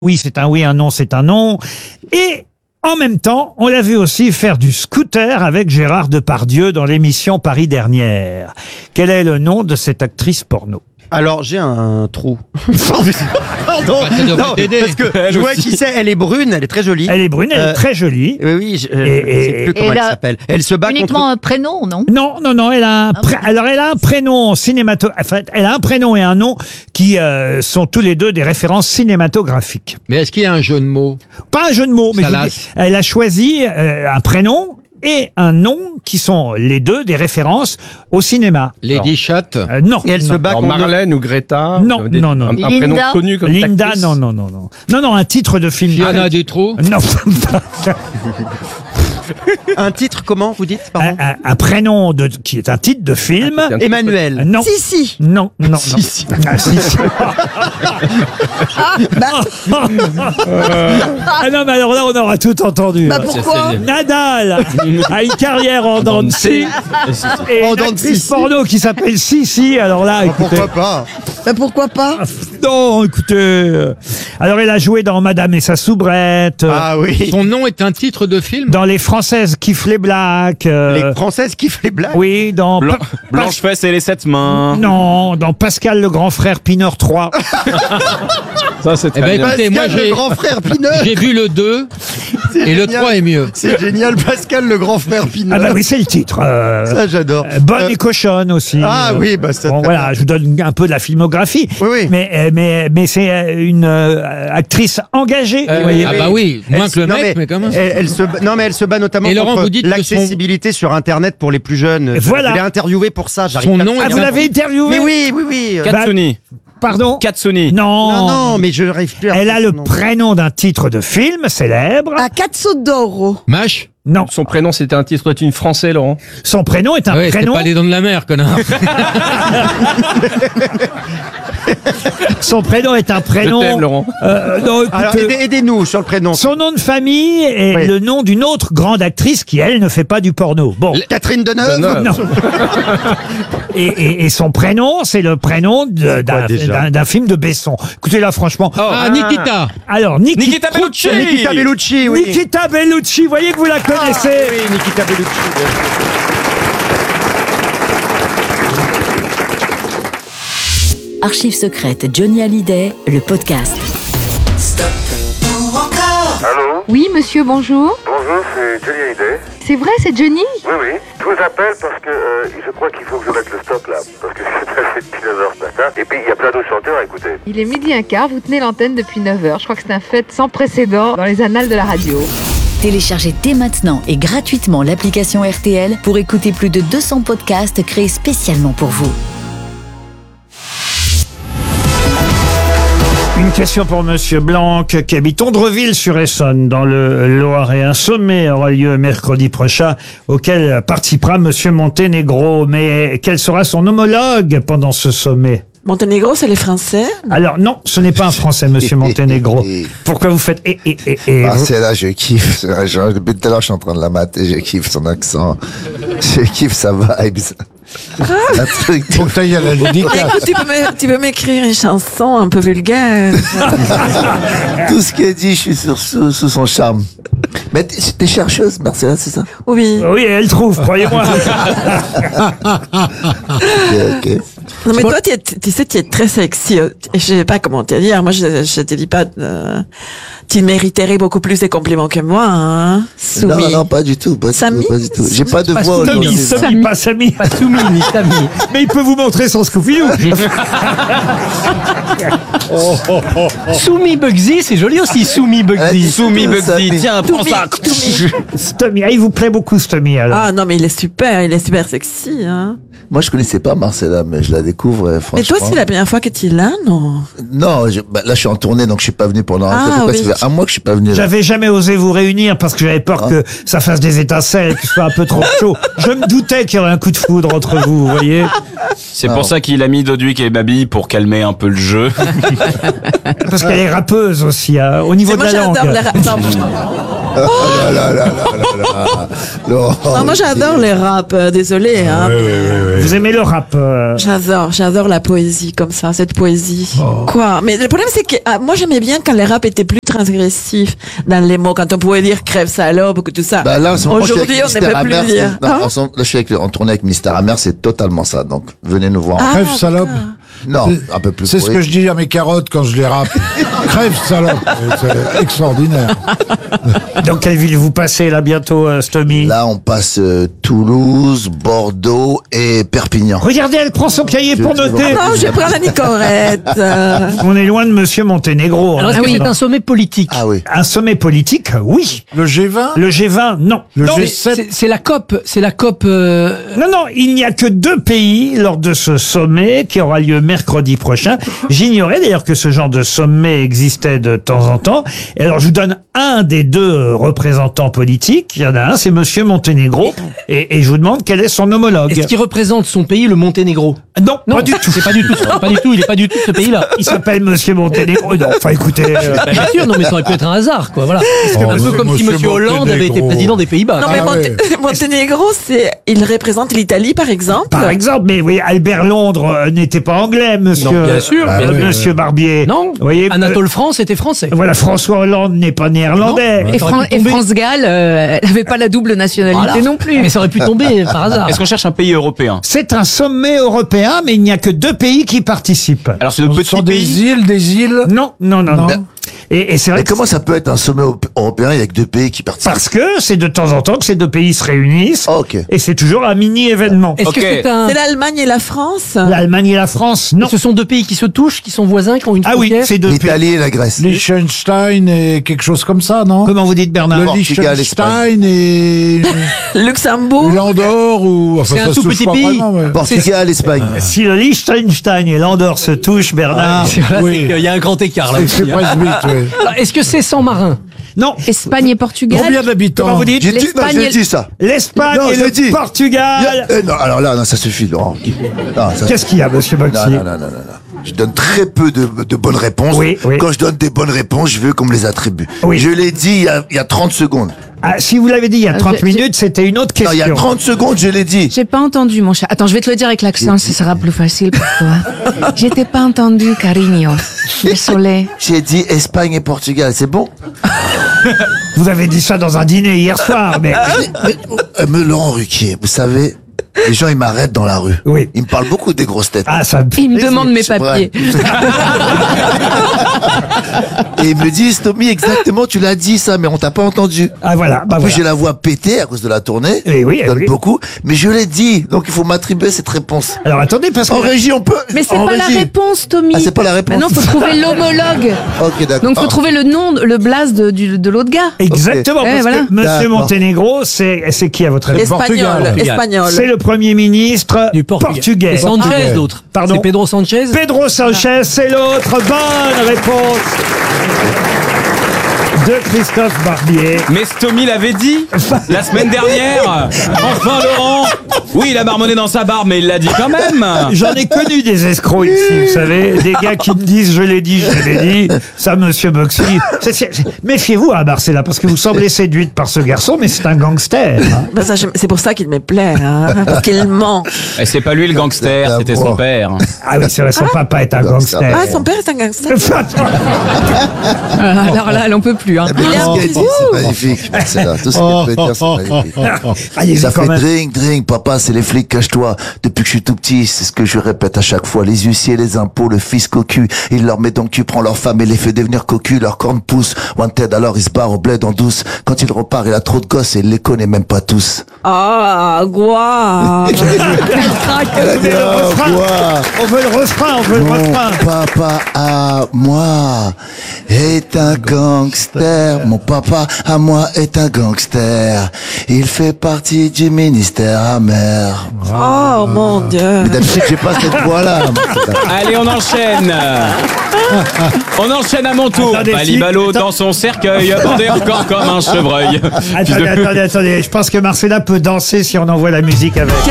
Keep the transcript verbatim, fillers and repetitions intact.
Oui, c'est un oui, un non, c'est un non. Et en même temps, on l'a vu aussi faire du scooter avec Gérard Depardieu dans l'émission Paris Dernière. Quel est le nom de cette actrice porno? Alors, j'ai un trou. Pardon. Bah, ça devrait Non, t'aider. parce que je vois qui c'est, elle est brune, elle est très jolie. Elle est brune, elle Euh, est très jolie. Oui, oui, je, euh, Et- je sais et- plus comment et elle là, s'appelle. Elle se bat Uniquement contre... un prénom, non? Non, non, non, elle a un pré- alors elle a un prénom cinémato, enfin, elle a un prénom et un nom qui euh, sont tous les deux des références cinématographiques. Mais est-ce qu'il y a un jeu de mots? Pas un jeu de mots, mais je vous Salas. dis, elle a choisi euh, un prénom et un nom qui sont les deux des références au cinéma. Lady Chat? Euh, non. Et elle se non. bat Alors contre... Marlène ou Greta Non, ou des- non, non. Un, un Linda prénom connu comme Linda, actrice. non, non, non, non. Non, non, un titre de film. Fiona Dutroux? Non. Un titre, comment vous dites, un, pardon un- un prénom de, qui est un titre de film. Ah, c'est un titre- Emmanuel. Non. Si, si. Non, non, non. Si, si. Ah, si, si. Ah, bah, Ah non, mais alors là, on aura tout entendu. bah pourquoi? Nadal a une carrière en dents de scie et En une dents de actrice scie. porno qui s'appelle Sissi. Alors là, écoutez. Pourquoi pas Bah pourquoi pas? Non, écoutez. euh, Alors, elle a joué dans Madame et sa soubrette, euh, Ah oui. Son nom est un titre de film? dans Les Françaises kiffent les blacks. euh, Les Françaises kiffent les blagues. Oui, dans... Blan- Pa- Blanche-Fesse et les sept mains. Non, dans Pascal le grand frère Pineur trois. Ça, c'est Eh très ben, bien. écoutez, moi Pascal, j'ai le grand frère Pineux. j'ai vu le deux C'est et le génial. trois est mieux. C'est génial, Pascal, le grand frère Pineux. Ah bah oui, c'est le titre. euh, Ça, j'adore. euh, Bonne Euh, et cochonne aussi. Ah Euh, oui, bah ça. Bon très voilà, bien. je vous donne un peu de la filmographie. Oui, oui. Mais euh, mais mais c'est euh, une euh, actrice engagée. Euh, vous voyez. ah bah oui, Elle moins se- que le non, mec, mais quand même. Elle, elle se, bat- non mais elle se bat notamment Et Laurent, contre vous dites que l'accessibilité sur Internet pour les plus jeunes. Voilà. Je l'ai interviewé pour ça. j'arrive Son pas à nom le Ah, faire. vous l'avez interviewé? Mais oui, oui, oui. Euh, Katsuni. Pardon. Katsuni. Non. Non, non, mais je n'arrive plus à Elle a retrouver le son nom. prénom d'un titre de film célèbre. À Cazzo-d'Oro. Mâche? Non. Son prénom, c'était un titre d'une français, Laurent. Son prénom est un Ouais, c'est prénom. pas les dents de la mer, connard. Son prénom est un Je prénom. t'aime, Laurent. Euh, non, Alors écoutez, aidez- aidez-nous sur le prénom. son nom de famille est Oui. le nom d'une autre grande actrice qui elle ne fait pas du porno. Bon. Catherine Deneuve. Deneuve. Non. Et, et- et son prénom, c'est le prénom de- d'un déjà d'un- d'un film de Besson. Écoutez là, franchement. Ah, Nikita. Alors, Nikita, Nikita Bellucci. Nikita Bellucci, oui. Nikita Bellucci, voyez que vous la connaissez. Ah, oui, Nikita Bellucci. bien sûr. Archives secrètes Johnny Hallyday, le podcast. Allô? Oui, monsieur, bonjour. Bonjour, c'est Johnny Hallyday. C'est vrai, c'est Johnny? Oui, oui. Je vous appelle parce que euh, je crois qu'il faut que je mette le stop là. Parce que c'est passé depuis neuf heures ce matin. Et puis il y a plein d'autres chanteurs à écouter. Il est midi un quart, vous tenez l'antenne depuis neuf heures. Je crois que c'est un fait sans précédent dans les annales de la radio. Téléchargez dès maintenant et gratuitement l'application R T L pour écouter plus de deux cents podcasts créés spécialement pour vous. Une question pour Monsieur Blanc, qui habite Ondreville-sur-Essonne, dans le Loiret. Un sommet aura lieu mercredi prochain, auquel participera Monsieur Monténégro. Mais quel sera son homologue pendant ce sommet? Monténégro, c'est les Français. Alors non, ce n'est pas un Français, Monsieur Monténégro. Pourquoi vous faites et et et et Ah, vous- c'est là, je kiffe. Je- Depuis tout à l'heure, je suis en train de la mater, je kiffe son accent. Je kiffe sa vibe. Un truc. Faut que t'ailles à la Écoute, tu peux m'é- tu peux m'écrire une chanson un peu vulgaire. Tout ce qu'elle dit, je suis sur, sous, sous son charme. Mais t'es t'es chercheuse, Marcella, c'est ça? Oui. Oui, elle trouve, croyez-moi. Ok, ok. Non, mais toi, tu, es- tu sais, tu es très sexy. euh, et Je sais pas comment te dire. Moi, je, je te dis pas. euh, tu mériterais beaucoup plus de compliments que moi, hein. Non, Soumis. non, non, pas du tout. Pas du Samy tout, pas du tout. J'ai pas de Pas voix Samy, aujourd'hui. Samy, pas Samy. Pas Soumi, ni Samy. Mais il peut vous montrer son Scooby-Doo. Soumi Bugsy, c'est joli aussi, Soumi Bugsy. Soumi Bugsy. Tiens, prends ça. Stommy, ah, il vous plaît beaucoup, Stommy, alors. Ah non, mais il est super. Il est super sexy, hein. Moi, je connaissais pas Marcella, mais je la découvre, euh, Mais franchement. toi, c'est la première fois que tu es là, non? Non, je- bah, là, je suis en tournée, donc je suis pas venu pendant un Ah, temps. Pourquoi oui. ça fait un mois que je suis pas venu là? J'avais jamais osé vous réunir parce que j'avais peur Ah. que ça fasse des étincelles, que ce soit un peu trop chaud. Je me doutais qu'il y aurait un coup de foudre entre vous, vous voyez. C'est pour ça qu'il a mis Doduic et Babi pour calmer un peu le jeu. Parce qu'elle est rappeuse aussi, hein, au niveau C'est de moi, la langue. j'adore les ra- non. là là là là là. Non, Non, moi j'adore les rap, euh, désolé. Hein. Vous aimez le rap euh, J'adore, j'adore la poésie comme ça, cette poésie. Quoi? Mais le problème c'est que ah, moi j'aimais bien quand les rap étaient plus transgressifs dans les mots, quand on pouvait dire crève salope ou tout ça. Bah là, en ce moment, je suis avec Aujourd'hui, on ne Mystère peut plus Amer, le dire. c'est- non, Hein? en ce moment, là, je suis avec, en tournée avec Mystère Amer, c'est totalement ça. Donc, venez nous voir. Ah, Crève salope. Non, un peu plus. C'est ce que je dis à mes carottes quand je les râpe. Crève salope. C'est extraordinaire. Dans quelle ville vous passez là bientôt, euh, Stomy? Là, on passe euh, Toulouse, Bordeaux et Perpignan. Regardez, elle prend son cahier pour Je- noter. Non, je prends la Nicorette. Euh, On est loin de Monsieur Monténégro. Alors, hein. est-ce que c'est un sommet politique? Ah oui. Un sommet politique, oui. Le G vingt. Le G vingt, non. Le non, G mais- sept. C'est c'est la COP, c'est la COP. euh, non, non, il n'y a que deux pays lors de ce sommet qui aura lieu mercredi prochain. J'ignorais d'ailleurs que ce genre de sommet existait de temps en temps. Et alors, je vous donne un des deux représentants politiques. Il y en a un, c'est Monsieur Monténégro. Et, et je vous demande quel est son homologue. Est-ce qu'il représente son pays, le Monténégro? Non, Non, pas du tout. C'est pas du tout. Pas du tout. Il est pas du tout de ce pays-là. Il s'appelle Monsieur Monténégro. Non, enfin, écoutez. euh, Bah, bien sûr, non, mais ça aurait pu être un hasard, quoi. Voilà. Oh, un peu monsieur comme si Monsieur Hollande avait été Monténégro. président des Pays-Bas. non, Ah mais Monte- ouais. Monténégro, c'est, il représente l'Italie, par exemple. Par exemple, mais oui, Albert Londres euh, n'était pas anglais, monsieur. Non, bien sûr, euh, bien sûr. monsieur Barbier. Non. Vous voyez, Anatole France était français. euh, voilà, François Hollande n'est pas néerlandais. Non. Et, Ça aurait Fran- pu et tomber. France Gall, euh, elle n'avait pas la double nationalité Voilà. non plus. Mais ça aurait pu tomber par hasard. Est-ce qu'on cherche un pays européen? C'est un sommet européen, mais il n'y a que deux pays qui participent. Alors c'est de Ce petits sont des pays. îles, des îles. Non, non, non, non. Non. Et, et c'est vrai Mais que comment ça peut être un sommet op- européen avec deux pays qui participent? parce que c'est de temps en temps que ces deux pays se réunissent. Ah, ok. Et c'est toujours un mini-événement. Est-ce Ok. que c'est un... C'est l'Allemagne et la France. L'Allemagne et la France, non. Ce sont deux pays qui se touchent, qui sont voisins, qui ont une Ah oui, frontière. c'est deux pays. L'Italie et la Grèce. Liechtenstein et quelque chose comme ça, non? Comment vous dites, Bernard? Le Portugal, Liechtenstein et Luxembourg. l'Andorre ou enfin, C'est un ça se tout touche petit pas pays. vraiment, ouais. Portugal, Espagne. Si le Liechtenstein et l'Andorre se touchent, Bernard. Voilà, Oui. c'est qu'il y a un grand écart là C'est aussi. c'est hein. presque vite, ouais. Alors, Est-ce que c'est sans marin? Non. Espagne et Portugal. Combien d'habitants? Comment vous dites? J'ai dit, non, L'Espagne j'ai et- dit ça. L'Espagne Non, et je l'ai le dit. Portugal. Eh, non, alors là, non, ça suffit, Laurent. Non, ça- Qu'est-ce qu'il y a, monsieur non, Boxy? non, non, non, non, non. Je donne très peu de, de bonnes réponses. Oui, oui. Quand je donne des bonnes réponses, je veux qu'on me les attribue. Oui. Je l'ai dit il y, a, il y a trente secondes. Ah, si vous l'avez dit il y a trente j'ai- minutes, c'était une autre Non, il y question. a trente secondes, je l'ai dit. J'ai pas entendu, mon chat. Attends, je vais te le dire avec l'accent, ce sera plus facile pour toi. J'étais pas entendu, cariño. Désolé. J'ai dit Espagne et Portugal, c'est bon? Vous avez dit ça dans un dîner hier soir, mais Mais, euh, mais Laurent Ruquier, vous savez, les gens, ils m'arrêtent dans la rue. Oui. Ils me parlent beaucoup des grosses têtes. ah, ça. Il me Mais demande c'est- mes c'est vrai. papiers. Et ils me disent, Tommy, exactement, tu l'as dit ça, mais on t'a pas entendu. Ah voilà, bah En plus, voilà. j'ai la voix pétée à cause de la tournée. Eh oui, Je eh donne oui. beaucoup. Mais je l'ai dit. Donc, il faut m'attribuer cette réponse. Alors attendez, parce que En régie, on peut. Mais c'est en pas la régie. réponse, Tommy. Ah, c'est pas la réponse. Maintenant, faut trouver l'homologue. Ok, d'accord. Donc, faut trouver le nom, le blaze de, du- de l'autre gars. exactement, Ok. parce Eh, voilà. que Monsieur D'accord. Monténégro, c'est c'est qui à votre avis? Espagnol. Portugal. Espagnol. C'est le Premier ministre Du Portugal. portugais. Et Sanchez, Portugais. d'autres. Pardon. C'est Pedro Sanchez. Pedro Sanchez, c'est l'autre. Bonne réponse de Christophe Barbier. Mais Stomy l'avait dit la semaine dernière. Enfin Laurent. Oui, il a marmonné dans sa barbe, mais il l'a dit quand même. J'en ai connu des escrocs ici, vous savez, des gars qui me disent je l'ai dit, je l'ai dit. Ça, monsieur Boxy. c'est- c'est- c'est- Méfiez-vous à Marcella, parce que vous semblez séduite par ce garçon, mais c'est un gangster. hein. Ben, ça, j'aime- c'est pour ça qu'il me plaît, hein, parce qu'il ment. Et c'est pas lui le gangster, c'était son père. Ah oui, c'est vrai, son papa est un gangster. Ah, son père est un gangster. Ah, alors là, elle en peut plus. Hein. Mais tout ce qu'elle dit, c'est magnifique. Marcella. Tout ce qu'elle peut dire, c'est magnifique. Allez-y Ça quand fait même. drink, drink, papa, c'est les flics, cache-toi. Depuis que je suis tout petit, c'est ce que je répète à chaque fois. Les huissiers, les impôts, le fisc au cul. Il leur met donc cul, prend leur femme et les fait devenir cocu. Leur corne pousse. Wanted, alors il se barre au bled en douce. Quand il repart, il a trop de gosses et il les connaît même pas tous. Ah, quoi? On veut le refrain. On veut le refrain, on veut le Mon refrain. papa à moi est un gangster. Mon papa à moi est un gangster. Il fait partie du ministère amer. Oh, mon Dieu. Mais d'habitude, j'ai pas cette voix-là. Allez, on enchaîne. On enchaîne à mon tour. Attendez, Balibalo si- dans son cercueil, bandé encore comme un chevreuil. Fils Attendez, de- attendez, attendez. Je pense que Marcella peut danser si on envoie la musique avec.